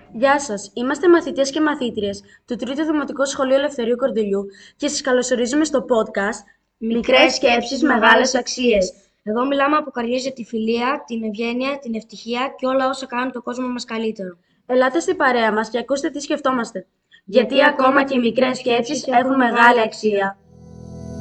Γεια σας, είμαστε μαθητές και μαθήτριες του Τρίτου Δημοτικού Σχολείου Ελευθερίου Κορδελιού και σας καλωσορίζουμε στο podcast Μικρές σκέψεις, μεγάλες αξίες. Εδώ μιλάμε από καρδιές για τη φιλία, την ευγένεια, την ευτυχία και όλα όσα κάνουν τον κόσμο μας καλύτερο. Ελάτε στην παρέα μας και ακούστε τι σκεφτόμαστε. Γιατί ακόμα και οι μικρές σκέψεις έχουν μεγάλη αξία.